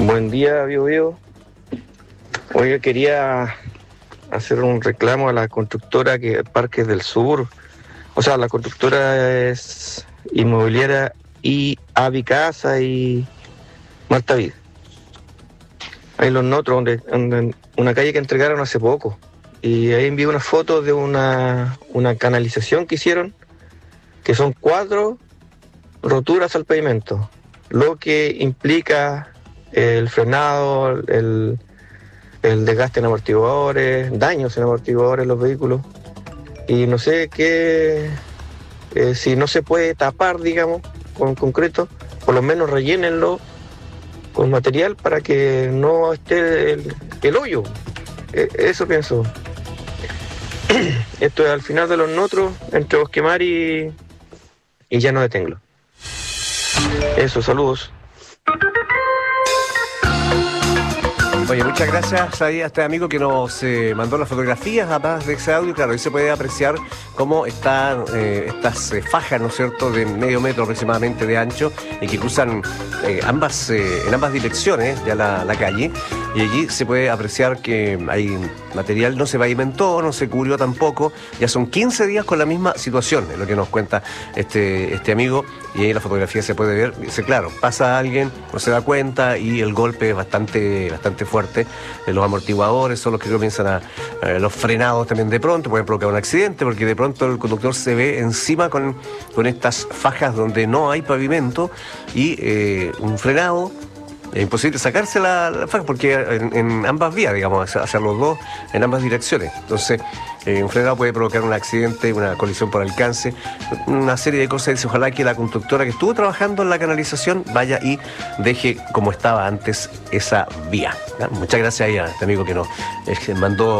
Buen día, Bio Bio. Oye, quería hacer un reclamo a la constructora que Parques del Sur. O sea, la constructora es inmobiliaria y Avicasa y Marta Vida. Ahí los Notros, donde una calle que entregaron hace poco. Y ahí envié unas fotos de una canalización que hicieron, que son 4 roturas al pavimento, lo que implica el frenado, el desgaste en amortiguadores, daños en amortiguadores en los vehículos. Y no sé qué, si no se puede tapar, digamos, con concreto, por lo menos rellénenlo con material para que no esté el hoyo. Eso pienso. Esto es al final de los Notros, entre Bosquemar y Llano de Tenglo. Eso, saludos. Oye, muchas gracias ahí a este amigo que nos mandó las fotografías además de ese audio. Claro, ahí se puede apreciar cómo están estas fajas, ¿no es cierto?, de medio metro aproximadamente de ancho y que cruzan en ambas direcciones ya la calle. Y allí se puede apreciar que hay material, no se pavimentó, no se cubrió tampoco. Ya son 15 días con la misma situación, es lo que nos cuenta este amigo. Y ahí en la fotografía se puede ver, dice, claro, pasa alguien, no se da cuenta y el golpe es bastante fuerte. Los amortiguadores son los que comienzan los frenados también de pronto, pueden provocar un accidente porque de pronto el conductor se ve encima con estas fajas donde no hay pavimento y un frenado. Es imposible sacarse la faja porque en ambas vías, digamos, hacia los dos, en ambas direcciones. Entonces, un frenado puede provocar un accidente, una colisión por alcance, una serie de cosas. Dice, ojalá que la constructora que estuvo trabajando en la canalización vaya y deje como estaba antes esa vía. ¿Ya? Muchas gracias a este amigo que nos mandó